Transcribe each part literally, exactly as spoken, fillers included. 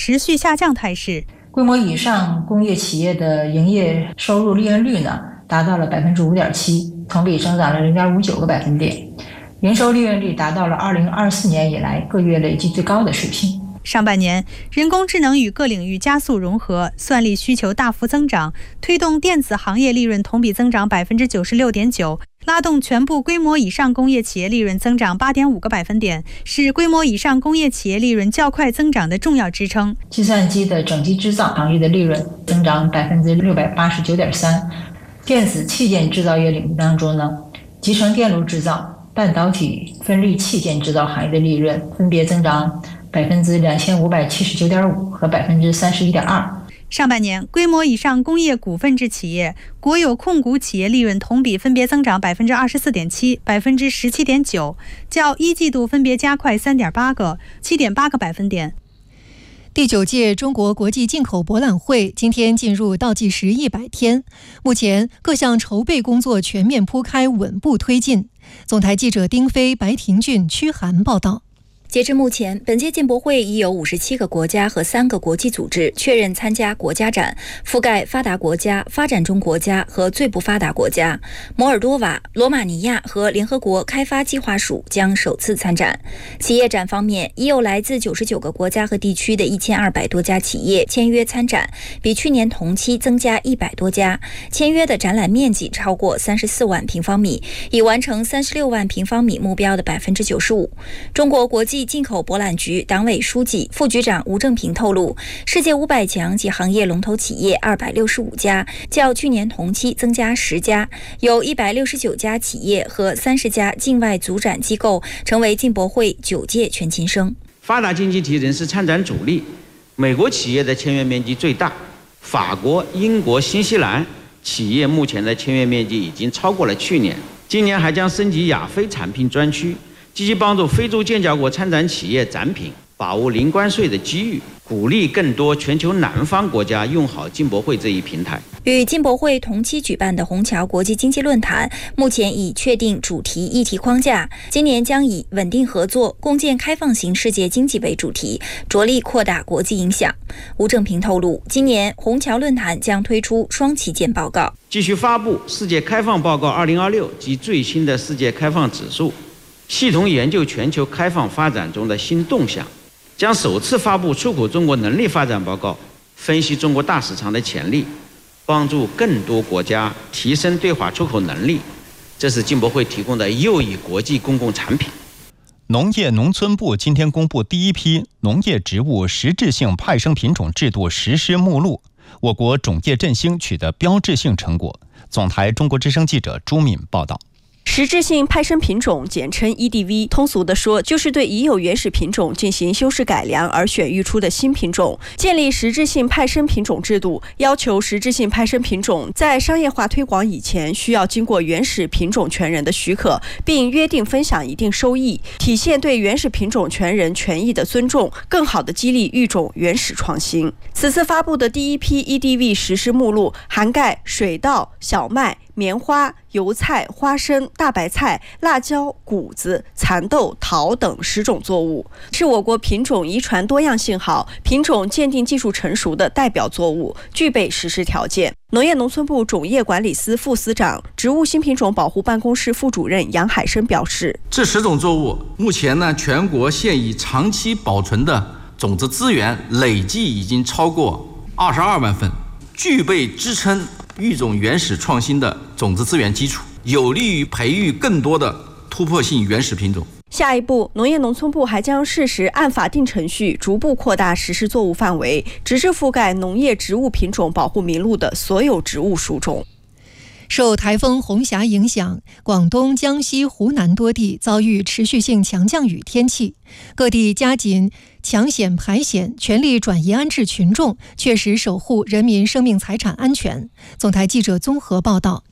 持续下降态势。 规模以上工业企业的营业收入利润率呢，达到了 百分之五点七， 同比增长了 零点五九个百分点，营收利润率达到了二零二四年以来个月累计最高的水平。 上半年，人工智能与各领域加速融合，算力需求大幅增长，推动电子行业利润同比增长 百分之九十六点九， 拉动全部规模以上工业企业利润增长 八点五个百分点，是规模以上工业企业利润较快增长的重要支撑。 计算机的整机制造行业的利润增长 百分之六百八十九点三， 电子器件制造业领域当中呢，集成电路制造、半导体分立器件制造行业的利润分别增长百分之两千五百七十九点五和百分之三十一点二。 上半年，规模以上工业股份制企业、国有控股企业利润同比分别增长 百分之二十四点七、百分之十七点九， 较一季度分别加快 三点八个、七点八个百分点。 第九届中国国际进口博览会今天进入倒计时一百天，目前各项筹备工作全面铺开，稳步推进。总台记者丁飞、白廷俊、屈涵报道。 截至目前，本届进博会已有五十七个国家和三个国际组织确认参加国家展，覆盖发达国家、发展中国家和最不发达国家。摩尔多瓦、罗马尼亚和联合国开发计划署将首次参展。企业展方面，已有来自九十九个国家和地区的一千二百多家企业签约参展，比去年同期增加一百多家。签约的展览面积超过三十四万平方米，已完成三十六万平方米目标的 百分之九十五。中国国际进口博览局党委书记、副局长吴正平透露，世界五百强及行业龙头企业二百六十五家，较去年同期增加十家，有一百六十九家企业和三十家境外组展机构成为进博会九届全勤生。 发达经济体仍是参展主力，美国企业的签约面积最大，法国、英国、新西兰企业目前的签约面积已经超过了去年。今年还将升级亚非产品专区，积极帮助非洲建交国参展企业展品，把握零关税的机遇，鼓励更多全球南方国家用好进博会这一平台。 与进博会同期举办的虹桥国际经济论坛，目前已确定主题议题框架，今年将以稳定合作、共建开放型世界经济为主题，着力扩大国际影响。吴正平透露，今年虹桥论坛将推出双旗舰报告， 继续发布世界开放报告二零二六及最新的世界开放指数，系统研究全球开放发展中的新动向，将首次发布出口中国能力发展报告，分析中国大市场的潜力，帮助更多国家提升对华出口能力。这是进博会提供的又一国际公共产品。 农业农村部今天公布第一批农业植物实质性派生品种制度实施目录，我国种业振兴取得标志性成果。总台中国之声记者朱敏报道。 实质性派生品种简称 E D V， 通俗地说就是对已有原始品种进行修饰改良而选育出的新品种。建立实质性派生品种制度，要求实质性派生品种在商业化推广以前需要经过原始品种权人的许可，并约定分享一定收益，体现对原始品种权人权益的尊重，更好地激励育种原始创新。此次发布的第一批 E D V 实施目录涵盖水稻、小麦、棉花、油菜、花生、大白菜、辣椒、谷子、蚕豆、桃等十种作物，是我国品种遗传多样性好、品种鉴定技术成熟的代表作物，具备实施条件。农业农村部种业管理司副司长、植物新品种保护办公室副主任杨海生表示， 这十种作物目前呢，全国现已长期保存的种子资源累计已经超过二十二万份，具备支撑育种原始创新的种子资源基础，有利于培育更多的突破性原始品种。 下一步，农业农村部还将适时按法定程序逐步扩大实施作物范围，直至覆盖农业植物品种保护名录的所有植物属种。 受台风红霞影响，广东、江西、湖南多地遭遇持续性强降雨天气，各地加紧抢险排险，全力转移安置群众，确实守护人民生命财产安全。总台记者综合报道。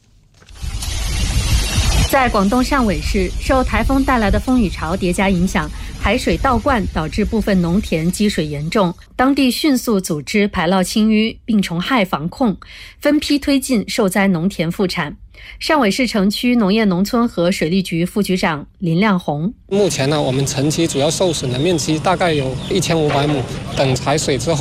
在广东汕尾市，受台风带来的风雨潮叠加影响，海水倒灌导致部分农田积水严重，当地迅速组织排涝清淤、病虫害防控，分批推进受灾农田复产。汕尾市城区农业农村和水利局副局长林亮红， 目前呢，我们城区主要受损的面积大概有一千五百亩，等排水之后